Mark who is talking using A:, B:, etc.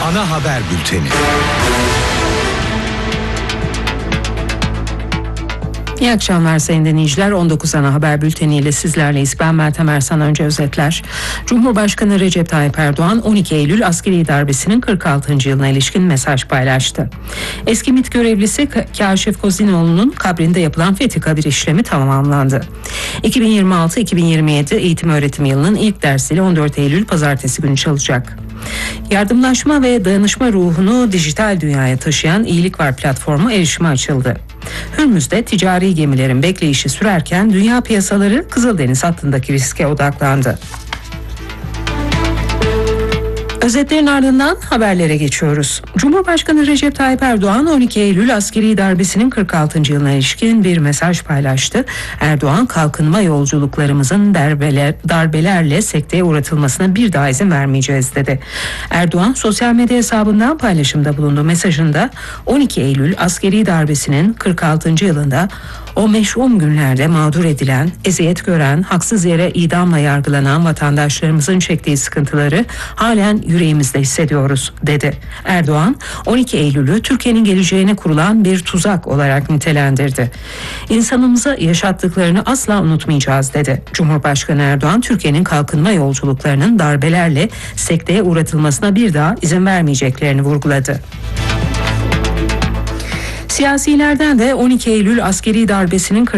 A: Ana haber bülteni.
B: İyi akşamlar sayın dinleyiciler. 19 ana haber bülteniyle sizlerleyiz. Ben Meltem Ersan. Önce özetler. Cumhurbaşkanı Recep Tayyip Erdoğan 12 Eylül askeri darbesinin 46. yılına ilişkin mesaj paylaştı. Eski MİT görevlisi Kâşif Kozinoğlu'nun kabrinde yapılan fethi kabir işlemi tamamlandı. 2026-2027 eğitim öğretim yılının ilk dersiyle 14 Eylül pazartesi günü çalacak. Yardımlaşma ve dayanışma ruhunu dijital dünyaya taşıyan İyilik Var platformu erişime açıldı. Hürmüz'de ticari gemilerin bekleyişi sürerken dünya piyasaları Kızıldeniz hattındaki riske odaklandı. Özetlerin ardından haberlere geçiyoruz. Cumhurbaşkanı Recep Tayyip Erdoğan 12 Eylül askeri darbesinin 46. yılına ilişkin bir mesaj paylaştı. Erdoğan, kalkınma yolculuklarımızın darbelerle sekteye uğratılmasına bir daha izin vermeyeceğiz dedi. Erdoğan sosyal medya hesabından paylaşımda bulunduğu mesajında 12 Eylül askeri darbesinin 46. yılında o meşhum günlerde mağdur edilen, eziyet gören, haksız yere idamla yargılanan vatandaşlarımızın çektiği sıkıntıları halen yüreğimizde hissediyoruz dedi. Erdoğan, 12 Eylül'ü Türkiye'nin geleceğine kurulan bir tuzak olarak nitelendirdi. İnsanımıza yaşattıklarını asla unutmayacağız dedi. Cumhurbaşkanı Erdoğan, Türkiye'nin kalkınma yolculuklarının darbelerle sekteye uğratılmasına bir daha izin vermeyeceklerini vurguladı. Siyasilerden de 12 Eylül askeri darbesinin